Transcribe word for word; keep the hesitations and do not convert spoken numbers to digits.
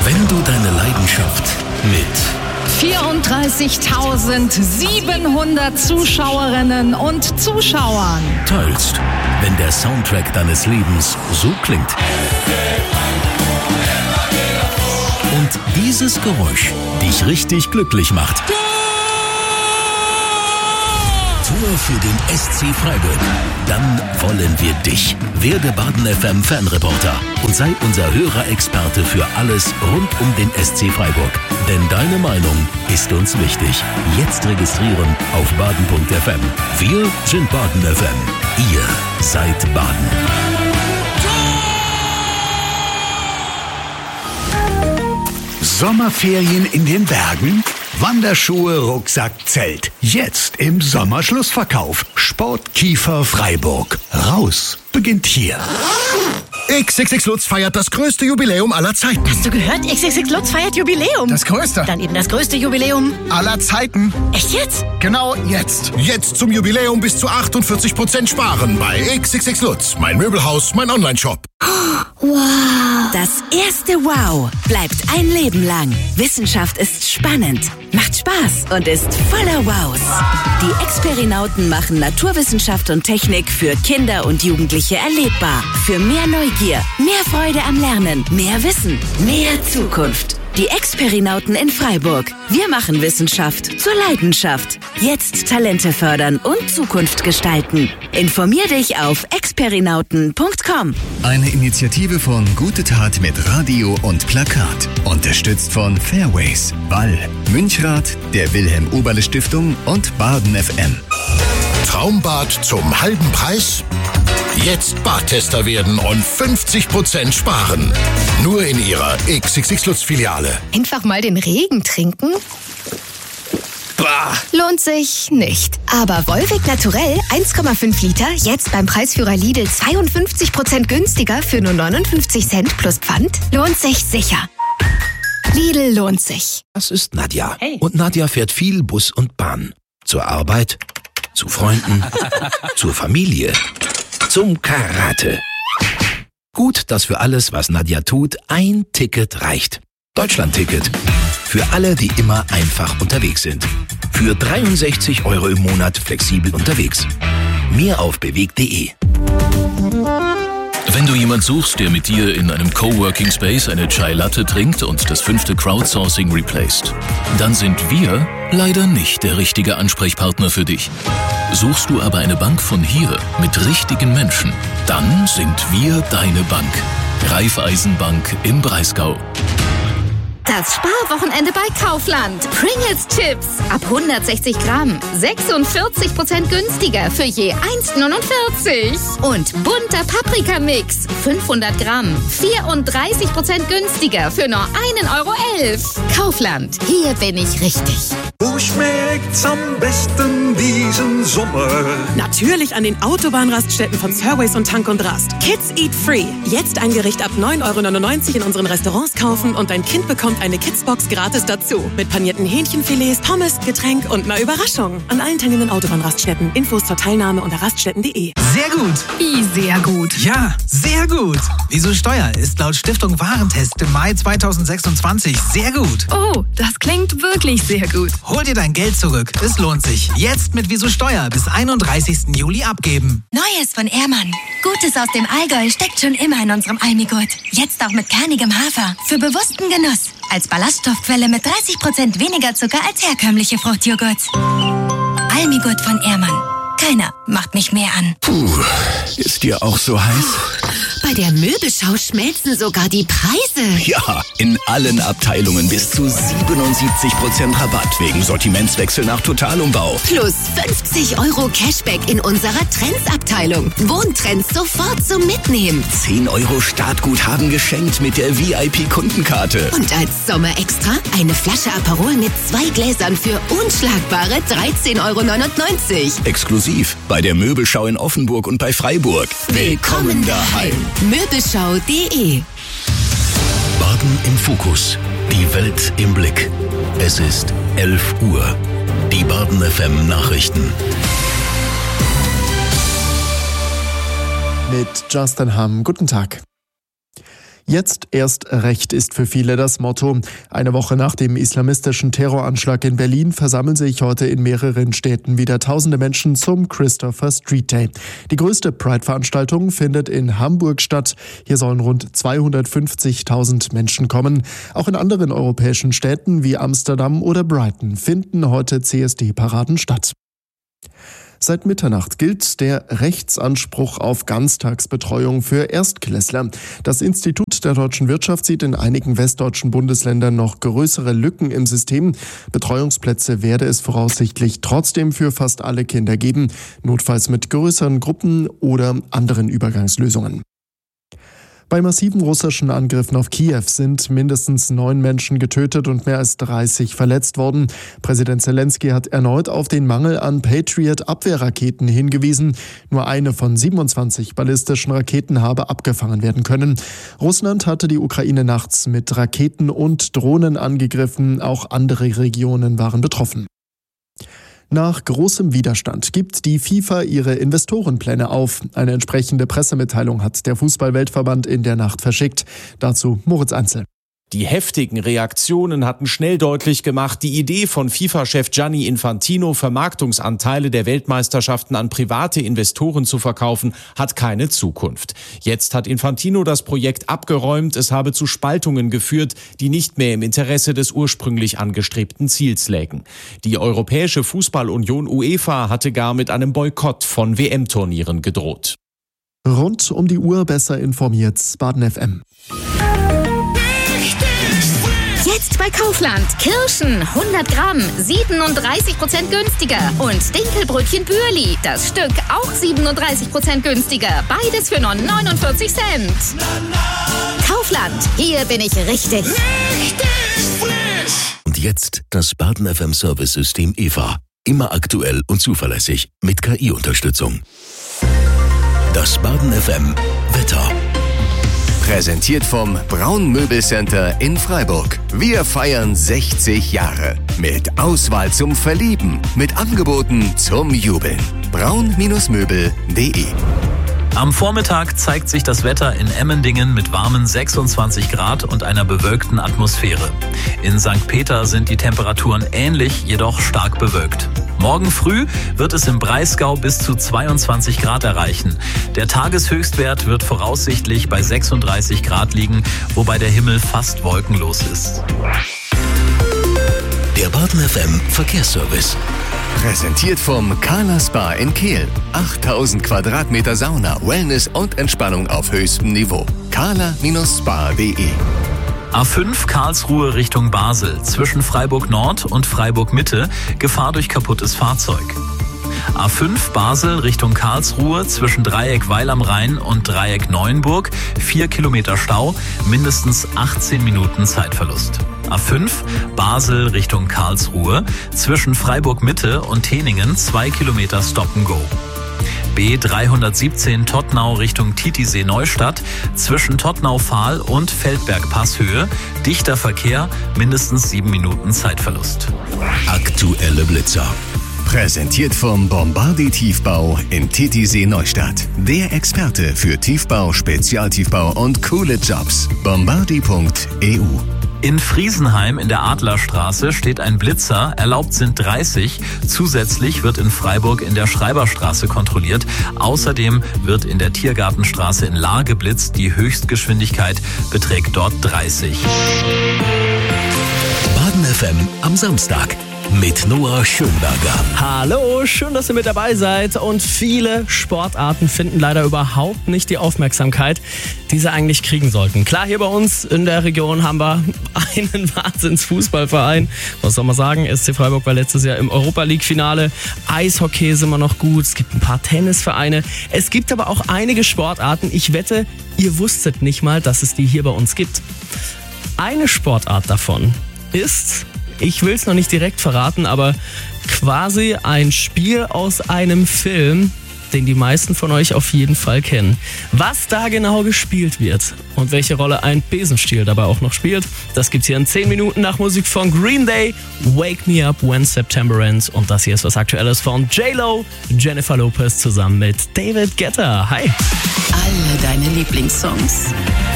Wenn du deine Leidenschaft mit vierunddreißigtausendsiebenhundert Zuschauerinnen und Zuschauern teilst, wenn der Soundtrack deines Lebens so klingt und dieses Geräusch dich richtig glücklich macht. Tor für den S C Freiburg. Dann wollen wir dich. Werde Baden F M Fanreporter und sei unser Hörerexperte für alles rund um den S C Freiburg. Denn deine Meinung ist uns wichtig. Jetzt registrieren auf baden punkt f m. Wir sind Baden F M. Ihr seid Baden. Sommerferien in den Bergen? Wanderschuhe, Rucksack, Zelt. Jetzt im Sommerschlussverkauf. Sportkiefer Freiburg. Raus beginnt hier. X X X Lutz feiert das größte Jubiläum aller Zeiten. Hast du gehört? X X X Lutz feiert Jubiläum. Das größte. Dann eben das größte Jubiläum aller Zeiten. Echt jetzt? Genau jetzt. Jetzt zum Jubiläum bis zu achtundvierzig Prozent sparen bei X X X Lutz. Mein Möbelhaus, mein Online-Shop. Wow. Das erste Wow bleibt ein Leben lang. Wissenschaft ist spannend, macht Spaß und ist voller Wows. Die Experinauten machen Naturwissenschaft und Technik für Kinder und Jugendliche erlebbar. Für mehr Neugier, mehr Freude am Lernen, mehr Wissen, mehr Zukunft. Die Experinauten in Freiburg. Wir machen Wissenschaft zur Leidenschaft. Jetzt Talente fördern und Zukunft gestalten. Informier dich auf experinauten punkt com. Eine Initiative von Gute Tat mit Radio und Plakat. Unterstützt von Fairways, Ball, Münchrat, der Wilhelm-Oberle-Stiftung und Baden F M. Traumbad zum halben Preis? Jetzt Badtester werden und fünfzig Prozent sparen. Nur in ihrer X X X Lutz Filiale. Einfach mal den Regen trinken? Bah. Lohnt sich nicht. Aber Wolwig Naturell eins Komma fünf Liter jetzt beim Preisführer Lidl zweiundfünfzig Prozent günstiger für nur neunundfünfzig Cent plus Pfand lohnt sich sicher. Lidl lohnt sich. Das ist Nadja. Hey. Und Nadja fährt viel Bus und Bahn. Zur Arbeit, zu Freunden, zur Familie, zum Karate. Gut, dass für alles, was Nadja tut, ein Ticket reicht. Deutschland-Ticket. Für alle, die immer einfach unterwegs sind. Für dreiundsechzig Euro im Monat flexibel unterwegs. Mehr auf bewegt punkt de. Wenn du jemand suchst, der mit dir in einem Coworking Space eine Chai Latte trinkt und das fünfte Crowdsourcing replaced, dann sind wir leider nicht der richtige Ansprechpartner für dich. Suchst du aber eine Bank von hier mit richtigen Menschen, dann sind wir deine Bank. Raiffeisenbank im Breisgau. Das Sparwochenende bei Kaufland. Pringles Chips ab hundertsechzig Gramm. sechsundvierzig Prozent günstiger für je eins neunundvierzig. Und bunter Paprikamix. fünfhundert Gramm. vierunddreißig Prozent günstiger für nur ein Euro elf. Kaufland. Hier bin ich richtig. Wo schmeckt's am besten diesen Sommer? Natürlich an den Autobahnraststätten von Fairways und Tank und Rast. Kids Eat Free. Jetzt ein Gericht ab neun Euro neunundneunzig in unseren Restaurants kaufen und dein Kind bekommt eine Kidsbox gratis dazu. Mit panierten Hähnchenfilets, Pommes, Getränk und einer Überraschung. An allen teilnehmenden Autobahnraststätten. Infos zur Teilnahme unter raststätten punkt de. Sehr gut. Wie sehr gut? Ja, sehr gut. Wieso Steuer ist laut Stiftung Warentest im Mai zweitausendsechsundzwanzig sehr gut. Oh, das klingt wirklich sehr gut. Hol dir dein Geld zurück. Es lohnt sich. Jetzt mit Wieso Steuer bis einunddreißigsten Juli abgeben. Neues von Ehrmann. Gutes aus dem Allgäu steckt schon immer in unserem Almigurt. Jetzt auch mit kernigem Hafer. Für bewussten Genuss. Als Ballaststoffquelle mit dreißig Prozent weniger Zucker als herkömmliche Fruchtjoghurts. Almigurt von Ehrmann. Keiner macht mich mehr an. Puh, ist dir auch so heiß? Bei der Möbelschau schmelzen sogar die Preise. Ja, in allen Abteilungen bis zu siebenundsiebzig Prozent Rabatt wegen Sortimentswechsel nach Totalumbau. Plus fünfzig Euro Cashback in unserer Trends-Abteilung. Wohntrends sofort zum Mitnehmen. zehn Euro Startguthaben geschenkt mit der V I P-Kundenkarte. Und als Sommerextra eine Flasche Aperol mit zwei Gläsern für unschlagbare dreizehn Euro neunundneunzig. Exklusiv bei der Möbelschau in Offenburg und bei Freiburg. Willkommen daheim. Möbelschau punkt de. Baden im Fokus. Die Welt im Blick. Es ist elf Uhr. Die Baden F M Nachrichten. Mit Justin Hamm. Guten Tag. Jetzt erst recht ist für viele das Motto. Eine Woche nach dem islamistischen Terroranschlag in Berlin versammeln sich heute in mehreren Städten wieder tausende Menschen zum Christopher Street Day. Die größte Pride-Veranstaltung findet in Hamburg statt. Hier sollen rund zweihundertfünfzigtausend Menschen kommen. Auch in anderen europäischen Städten wie Amsterdam oder Brighton finden heute C S D-Paraden statt. Seit Mitternacht gilt der Rechtsanspruch auf Ganztagsbetreuung für Erstklässler. Das Institut der deutschen Wirtschaft sieht in einigen westdeutschen Bundesländern noch größere Lücken im System. Betreuungsplätze werde es voraussichtlich trotzdem für fast alle Kinder geben, notfalls mit größeren Gruppen oder anderen Übergangslösungen. Bei massiven russischen Angriffen auf Kiew sind mindestens neun Menschen getötet und mehr als dreißig verletzt worden. Präsident Zelensky hat erneut auf den Mangel an Patriot-Abwehrraketen hingewiesen. Nur eine von siebenundzwanzig ballistischen Raketen habe abgefangen werden können. Russland hatte die Ukraine nachts mit Raketen und Drohnen angegriffen. Auch andere Regionen waren betroffen. Nach großem Widerstand gibt die FIFA ihre Investorenpläne auf. Eine entsprechende Pressemitteilung hat der Fußball-Weltverband in der Nacht verschickt. Dazu Moritz Einzel. Die heftigen Reaktionen hatten schnell deutlich gemacht, die Idee von FIFA-Chef Gianni Infantino, Vermarktungsanteile der Weltmeisterschaften an private Investoren zu verkaufen, hat keine Zukunft. Jetzt hat Infantino das Projekt abgeräumt, es habe zu Spaltungen geführt, die nicht mehr im Interesse des ursprünglich angestrebten Ziels lägen. Die Europäische Fußballunion UEFA hatte gar mit einem Boykott von W M-Turnieren gedroht. Rund um die Uhr besser informiert, Baden F M. Jetzt bei Kaufland. Kirschen hundert Gramm, siebenunddreißig Prozent günstiger. Und Dinkelbrötchen Bürli, das Stück auch siebenunddreißig Prozent günstiger. Beides für nur neunundvierzig Cent. Kaufland, hier bin ich richtig. Richtig frisch. Und jetzt das Baden F M Service-System E V A. Immer aktuell und zuverlässig mit K I-Unterstützung. Das Baden F M Wetter. Präsentiert vom Braun Möbelcenter in Freiburg. Wir feiern sechzig Jahre. Mit Auswahl zum Verlieben. Mit Angeboten zum Jubeln. braun Möbel punkt de. Am Vormittag zeigt sich das Wetter in Emmendingen mit warmen sechsundzwanzig Grad und einer bewölkten Atmosphäre. In Sankt Peter sind die Temperaturen ähnlich, jedoch stark bewölkt. Morgen früh wird es im Breisgau bis zu zweiundzwanzig Grad erreichen. Der Tageshöchstwert wird voraussichtlich bei sechsunddreißig Grad liegen, wobei der Himmel fast wolkenlos ist. Der Baden F M Verkehrsservice. Präsentiert vom Carla Spa in Kehl. achttausend Quadratmeter Sauna, Wellness und Entspannung auf höchstem Niveau. carla Spa punkt de. A fünf Karlsruhe Richtung Basel, zwischen Freiburg Nord und Freiburg Mitte, Gefahr durch kaputtes Fahrzeug. A fünf Basel Richtung Karlsruhe, zwischen Dreieck Weil am Rhein und Dreieck Neuenburg, vier Kilometer Stau, mindestens achtzehn Minuten Zeitverlust. A fünf Basel Richtung Karlsruhe, zwischen Freiburg Mitte und Teningen, zwei Kilometer Stop-and-Go. B dreihundertsiebzehn Tottnau Richtung Titisee Neustadt, zwischen Tottnau-Pfahl und Feldberg-Passhöhe, dichter Verkehr, mindestens sieben Minuten Zeitverlust. Aktuelle Blitzer. Präsentiert vom Bombardi Tiefbau in Titisee Neustadt. Der Experte für Tiefbau, Spezialtiefbau und coole Jobs. bombardi punkt e u. In Friesenheim in der Adlerstraße steht ein Blitzer, erlaubt sind dreißig. Zusätzlich wird in Freiburg in der Schreiberstraße kontrolliert. Außerdem wird in der Tiergartenstraße in Lahr geblitzt. Die Höchstgeschwindigkeit beträgt dort dreißig. Baden F M am Samstag. Mit Noah Schönberger. Hallo, schön, dass ihr mit dabei seid. Und viele Sportarten finden leider überhaupt nicht die Aufmerksamkeit, die sie eigentlich kriegen sollten. Klar, hier bei uns in der Region haben wir einen Wahnsinns-Fußballverein. Was soll man sagen? S C Freiburg war letztes Jahr im Europa-League-Finale. Eishockey sind immer noch gut. Es gibt ein paar Tennisvereine. Es gibt aber auch einige Sportarten. Ich wette, ihr wusstet nicht mal, dass es die hier bei uns gibt. Eine Sportart davon ist... Ich will es noch nicht direkt verraten, aber quasi ein Spiel aus einem Film, den die meisten von euch auf jeden Fall kennen. Was da genau gespielt wird und welche Rolle ein Besenstiel dabei auch noch spielt, das gibt's hier in zehn Minuten nach Musik von Green Day, Wake Me Up When September Ends. Und das hier ist was Aktuelles von J-Lo, Jennifer Lopez zusammen mit David Guetta. Hi! Alle deine Lieblingssongs.